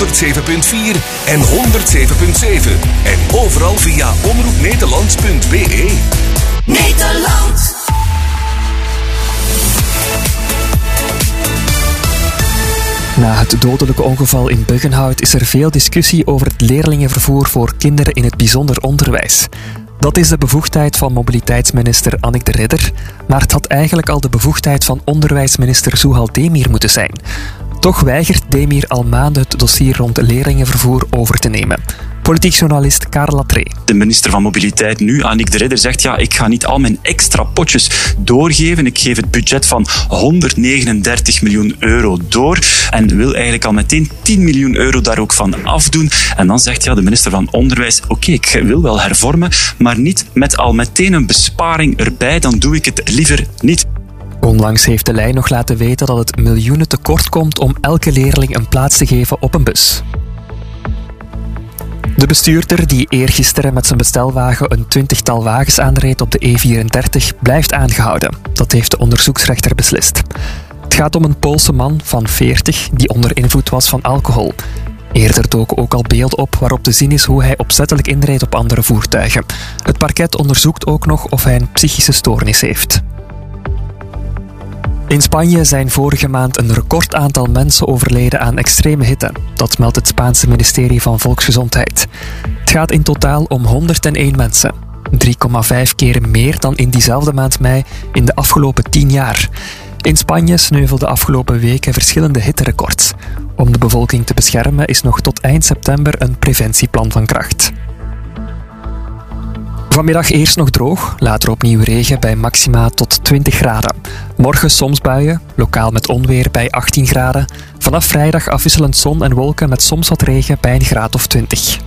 107.4 en 107.7. En overal via omroepnederland.be. Nederland. Na het dodelijke ongeval in Buggenhout is er veel discussie over het leerlingenvervoer voor kinderen in het bijzonder onderwijs. Dat is de bevoegdheid van mobiliteitsminister Annick de Ridder, maar het had eigenlijk al de bevoegdheid van onderwijsminister Zouhal Demir moeten zijn. Toch weigert Demir al maanden het dossier rond leerlingenvervoer over te nemen. Politiek journalist Karel Latré. De minister van Mobiliteit nu, Annick de Ridder, zegt ik ga niet al mijn extra potjes doorgeven. Ik geef het budget van 139 miljoen euro door en wil eigenlijk al meteen 10 miljoen euro daar ook van afdoen. En dan zegt de minister van Onderwijs, ik wil wel hervormen, maar niet met al meteen een besparing erbij, dan doe ik het liever niet. Onlangs heeft de lijn nog laten weten dat het miljoenen tekort komt om elke leerling een plaats te geven op een bus. De bestuurder die eergisteren met zijn bestelwagen een 20-tal wagens aanreed op de E34 blijft aangehouden. Dat heeft de onderzoeksrechter beslist. Het gaat om een Poolse man van 40 die onder invloed was van alcohol. Eerder doken ook al beelden op waarop te zien is hoe hij opzettelijk inreed op andere voertuigen. Het parket onderzoekt ook nog of hij een psychische stoornis heeft. In Spanje zijn vorige maand een recordaantal mensen overleden aan extreme hitte. Dat meldt het Spaanse ministerie van Volksgezondheid. Het gaat in totaal om 101 mensen. 3,5 keer meer dan in diezelfde maand mei in de afgelopen 10 jaar. In Spanje sneuvelden afgelopen weken verschillende hitterecords. Om de bevolking te beschermen is nog tot eind september een preventieplan van kracht. Vanmiddag eerst nog droog, later opnieuw regen bij maxima tot 20 graden. Morgen soms buien, lokaal met onweer bij 18 graden. Vanaf vrijdag afwisselend zon en wolken met soms wat regen bij een graad of 20.